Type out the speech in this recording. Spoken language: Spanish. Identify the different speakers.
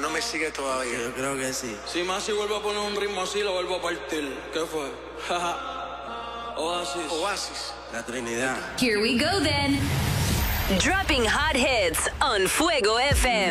Speaker 1: no me sigue todavía.
Speaker 2: Yo creo que sí.
Speaker 3: Si más si vuelvo a poner un ritmo así, lo vuelvo a partir. ¿Qué fue? Oasis.
Speaker 1: Oasis.
Speaker 2: La Trinidad.
Speaker 4: Here we go then. Dropping hot hits on Fuego FM.